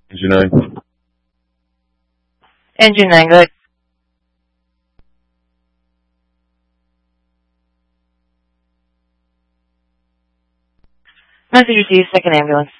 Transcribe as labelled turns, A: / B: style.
A: Engine 9.
B: Engine 9, good. Message received, second ambulance.